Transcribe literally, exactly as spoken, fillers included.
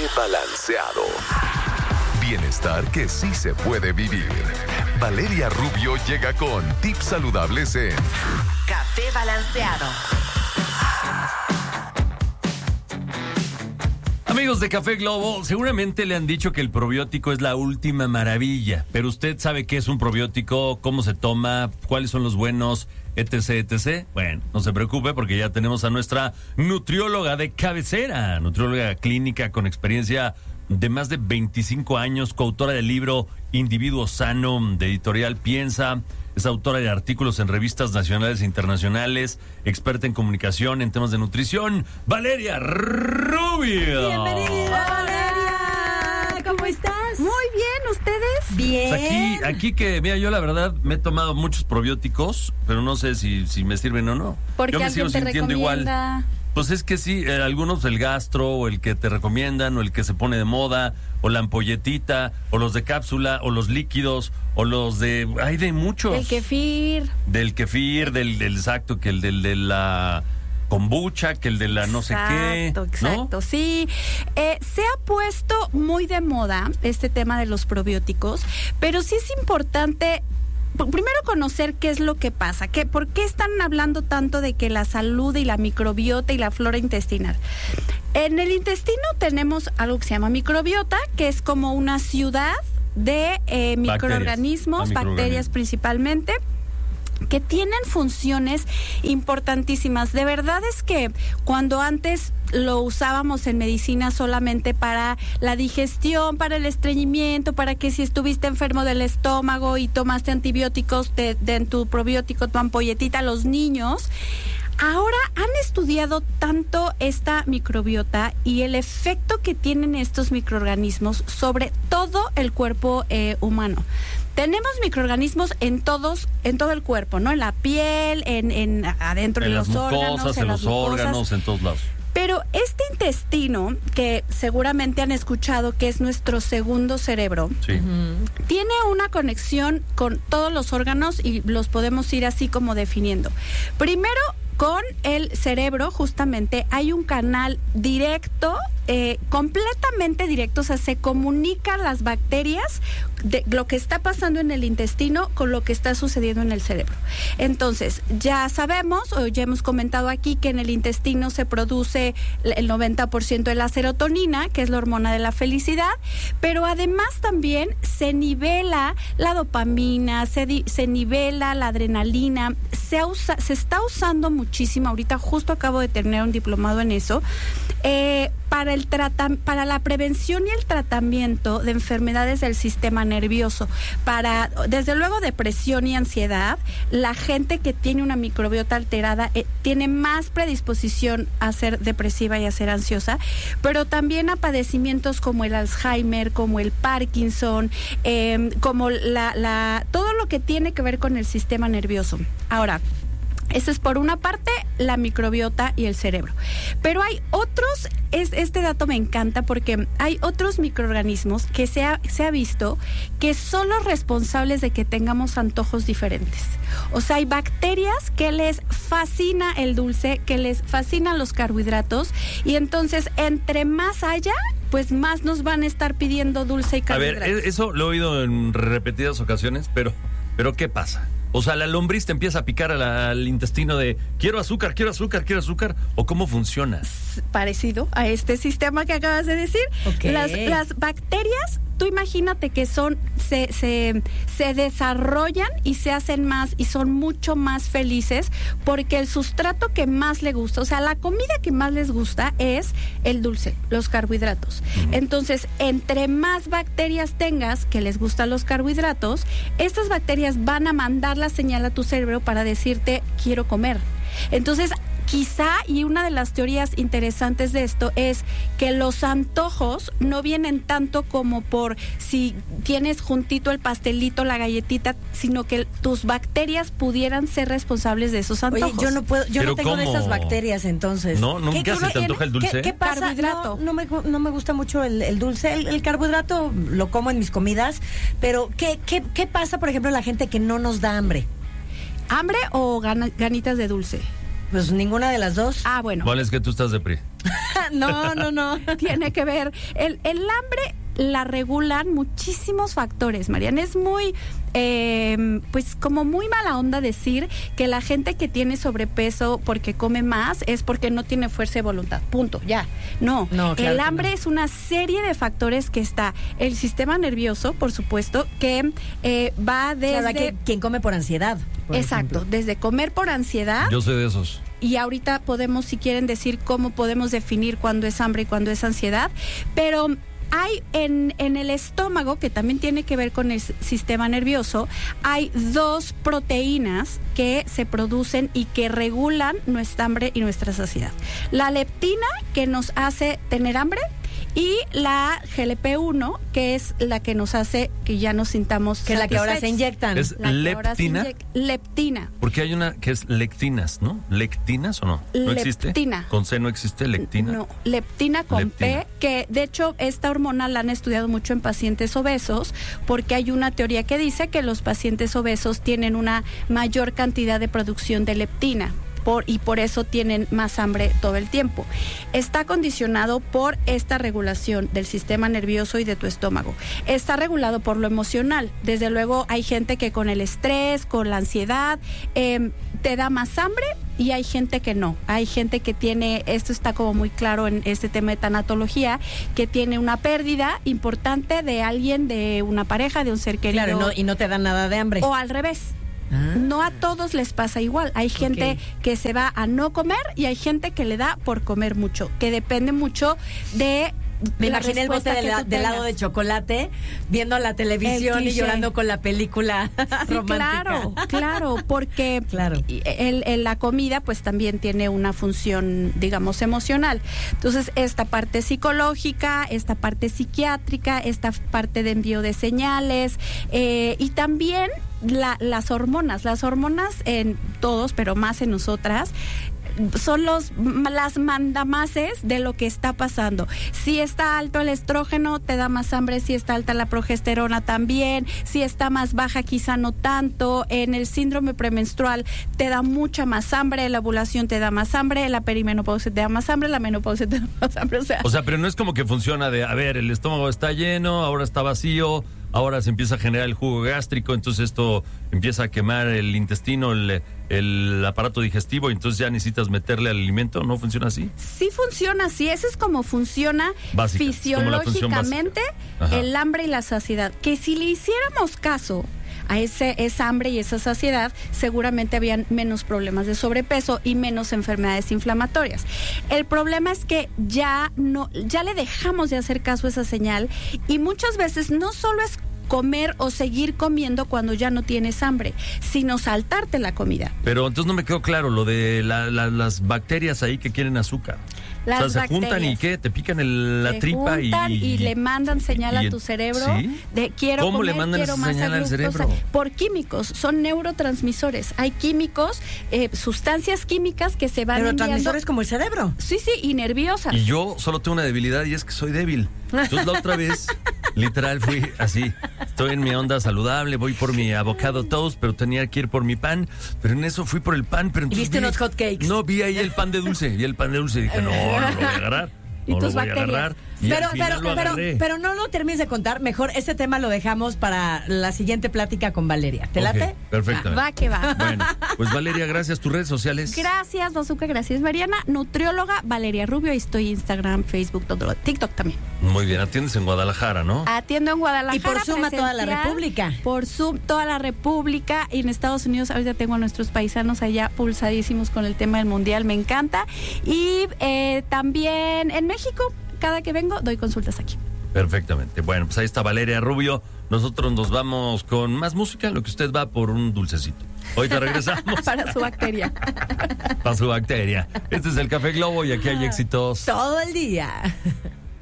Balanceado. Bienestar que sí se puede vivir. Valeria Rubio llega con tips saludables en Café Balanceado. Amigos de Café Globo, seguramente le han dicho que el probiótico es la última maravilla, pero usted sabe qué es un probiótico, cómo se toma, cuáles son los buenos, etc, etcétera. Bueno, no se preocupe porque ya tenemos a nuestra nutrióloga de cabecera, nutrióloga clínica con experiencia de más de veinticinco años, coautora del libro Individuo Sano, de editorial Piensa. Es autora de artículos en revistas nacionales e internacionales, experta en comunicación en temas de nutrición, Valeria Rubio. Bienvenida, Valeria. ¿Cómo estás? Muy bien, ¿ustedes? Bien. Pues aquí, aquí que, mira, yo la verdad me he tomado muchos probióticos, pero no sé si, si me sirven o no. Porque yo me alguien sigo te sintiendo recomienda. igual. Pues es que sí, eh, algunos el gastro, o el que te recomiendan, o el que se pone de moda, o la ampolletita, o los de cápsula, o los líquidos, o los de... Hay de muchos. El kefir. Del kefir, del, del exacto, que el del de la kombucha, que el de la no sé qué. Exacto, exacto, ¿no? sí. Eh, se ha puesto muy de moda este tema de los probióticos, pero sí es importante... Primero conocer qué es lo que pasa, qué, por qué están hablando tanto de que la salud y la microbiota y la flora intestinal. En el intestino tenemos algo que se llama microbiota, que es como una ciudad de eh, microorganismos, bacterias, bacterias principalmente, que tienen funciones importantísimas. De verdad es que cuando antes lo usábamos en medicina solamente para la digestión, para el estreñimiento, para que si estuviste enfermo del estómago y tomaste antibióticos de, de en tu probiótico, tu ampolletita, los niños, ahora han estudiado tanto esta microbiota y el efecto que tienen estos microorganismos sobre todo el cuerpo eh, humano. Tenemos microorganismos en todos, en todo el cuerpo, ¿no? En la piel, en, en adentro en de los los mucosas, órganos, en, en los las mucosas. órganos, en todos lados. Pero este intestino, que seguramente han escuchado que es nuestro segundo cerebro, Sí. uh-huh, tiene una conexión con todos los órganos y los podemos ir así como definiendo. Primero, con el cerebro, justamente, hay un canal directo, eh, completamente directo, o sea, se comunican las bacterias de lo que está pasando en el intestino con lo que está sucediendo en el cerebro. Entonces, ya sabemos, o ya hemos comentado aquí, que en el intestino se produce el noventa por ciento de la serotonina, que es la hormona de la felicidad, pero además también se nivela la dopamina, se, di, se nivela la adrenalina, se, usa, se está usando muchísimo, ahorita justo acabo de terminar un diplomado en eso, eh, para el trata, para la prevención y el tratamiento de enfermedades del sistema nervioso, para, desde luego, depresión y ansiedad. La gente que tiene una microbiota alterada eh, tiene más predisposición a ser depresiva y a ser ansiosa, pero también a padecimientos como el Alzheimer, como el Parkinson, eh, como la, la, todo lo que tiene que ver con el sistema nervioso. Ahora, eso es por una parte la microbiota y el cerebro. Pero hay otros, es, este dato me encanta porque hay otros microorganismos que se ha, se ha visto que son los responsables de que tengamos antojos diferentes. O sea, hay bacterias que les fascina el dulce, que les fascinan los carbohidratos, y entonces entre más haya, pues más nos van a estar pidiendo dulce y carbohidratos. A ver, eso lo he oído en repetidas ocasiones, pero, pero ¿qué pasa? O sea, la lombriz te empieza a picar a la, al intestino de quiero azúcar, quiero azúcar, quiero azúcar, ¿o cómo funciona? Parecido a este sistema que acabas de decir. Okay. Las, las bacterias, tú imagínate que son, se, se, se desarrollan y se hacen más y son mucho más felices porque el sustrato que más les gusta, o sea, la comida que más les gusta es el dulce, los carbohidratos. Uh-huh. Entonces, entre más bacterias tengas que les gustan los carbohidratos, estas bacterias van a mandar la señal a tu cerebro para decirte quiero comer. Entonces, quizá, y una de las teorías interesantes de esto es que los antojos no vienen tanto como por si tienes juntito el pastelito, la galletita, sino que tus bacterias pudieran ser responsables de esos antojos. Oye, yo no puedo, yo ¿Pero no tengo cómo? de esas bacterias, entonces. ¿No? ¿Nunca se te antoja el dulce? ¿Qué, qué pasa? Carbohidrato. No, no, me, no me gusta mucho el, el dulce. El, el carbohidrato lo como en mis comidas, pero ¿qué, qué, qué pasa, por ejemplo, la gente que no nos da hambre? ¿Hambre o gana, ganitas de dulce? Pues ninguna de las dos. Ah, bueno. ¿Cuál es que tú estás de P R I? No, no, no. Tiene que ver. El, el hambre la regulan muchísimos factores, Mariana. Es muy, eh, pues como muy mala onda decir que la gente que tiene sobrepeso porque come más es porque no tiene fuerza de voluntad. Punto, ya. No, No, claro el que hambre no. es una serie de factores que está. El sistema nervioso, por supuesto, que eh, va desde... Claro, que quien come por ansiedad. por Exacto, ejemplo. desde comer por ansiedad. Yo soy de esos. Y ahorita podemos, si quieren, decir cómo podemos definir cuándo es hambre y cuándo es ansiedad, pero hay en, en el estómago, que también tiene que ver con el s- sistema nervioso, hay dos proteínas que se producen y que regulan nuestra hambre y nuestra saciedad. La leptina, que nos hace tener hambre, y la G L P uno, que es la que nos hace que ya nos sintamos Que es la que ahora se satisfechos. inyectan. Es La que ahora se leptina. inyec- Leptina. Porque hay una que es lectinas, ¿no? ¿Lectinas o no? ¿No existe? Leptina. ¿Con C no existe lectina? No, leptina con Leptina. P, que de hecho esta hormona la han estudiado mucho en pacientes obesos, porque hay una teoría que dice que los pacientes obesos tienen una mayor cantidad de producción de leptina. Por, y por eso tienen más hambre todo el tiempo. Está condicionado por esta regulación del sistema nervioso y de tu estómago. Está regulado por lo emocional. Desde luego hay gente que con el estrés, con la ansiedad, eh, te da más hambre, y hay gente que no. Hay gente que tiene, esto está como muy claro en este tema de tanatología, que tiene una pérdida importante de alguien, de una pareja, de un ser querido. Claro, y no, y no te dan nada de hambre. O al revés. Ah. No a todos les pasa igual. Hay gente Ok. que se va a no comer y hay gente que le da por comer mucho, que depende mucho de Me la imaginé el bote respuesta de, que la- tú de helado tengas. de chocolate, viendo la televisión El y cliché. llorando con la película Sí, romántica. claro, claro, porque Claro. el- el- la comida pues también tiene una función, digamos, emocional. Entonces, esta parte psicológica, esta parte psiquiátrica, esta parte de envío de señales, eh, y también la- las hormonas. Las hormonas en todos, pero más en nosotras, son los las mandamases de lo que está pasando. Si está alto el estrógeno, te da más hambre. Si está alta la progesterona, también. Si está más baja, quizá no tanto. En el síndrome premenstrual te da mucha más hambre, la ovulación te da más hambre, la perimenopausia te da más hambre, la menopausia te da más hambre. O sea, O sea, pero no es como que funciona de, a ver, el estómago está lleno, ahora está vacío, ahora se empieza a generar el jugo gástrico, entonces esto empieza a quemar el intestino, el, el aparato digestivo, y entonces ya necesitas meterle al alimento. ¿No funciona así? sí funciona así. Eso es como funciona Básica, es como la función fisiológicamente básica. Ajá. el hambre y la saciedad. Que si le hiciéramos caso a ese esa hambre y esa saciedad, seguramente habían menos problemas de sobrepeso y menos enfermedades inflamatorias. El problema es que ya no, ya le dejamos de hacer caso a esa señal, y muchas veces no solo es comer o seguir comiendo cuando ya no tienes hambre, sino saltarte la comida. Pero entonces no me quedó claro lo de la- la- las bacterias ahí que quieren azúcar. Las o sea, se juntan y bacterias. ¿qué? Te pican el- la Se tripa y, juntan y le mandan señal y- a tu cerebro ¿sí? de quiero ¿Cómo comer, le mandan quiero esa más señal al glucosa. cerebro? Por químicos, son neurotransmisores. Hay químicos, eh, sustancias químicas que se van enviando. Neurotransmisores como el cerebro. Sí, sí, y nerviosas. Y yo solo tengo una debilidad, y es que soy débil. Entonces la otra vez, literal, fui así. Estoy en mi onda saludable, voy por mi avocado toast, pero tenía que ir por mi pan. Pero en eso fui por el pan, pero entonces viste vi- unos hot cakes. No, vi ahí el pan de dulce, vi el pan de dulce y dije, no, no lo voy a agarrar. Y No lo tus voy a bacterias. agarrar. Y Pero, al final pero, lo pero, agarré. pero no lo termines de contar. Mejor este tema lo dejamos para la siguiente plática con Valeria. ¿Te Ok, late? perfectamente. Va que va. Bueno, pues Valeria, gracias. Tus redes sociales. Gracias, Bazooka, gracias, Mariana. Nutrióloga Valeria Rubio, ahí estoy Instagram, Facebook, todo, lo- TikTok también. Muy bien, atiendes en Guadalajara, ¿no? Atiendo en Guadalajara. Y por Zoom a toda la presencial, República. Por Zoom, toda la República. Y en Estados Unidos, ahorita tengo a nuestros paisanos allá pulsadísimos con el tema del mundial, me encanta. Y eh, también en México, cada que vengo, doy consultas aquí. Perfectamente. Bueno, pues ahí está Valeria Rubio. Nosotros nos vamos con más música, lo que usted va por un dulcecito. Ahorita regresamos Para su bacteria. para su bacteria. Este es el Café Globo y aquí hay éxitos. Todo el día.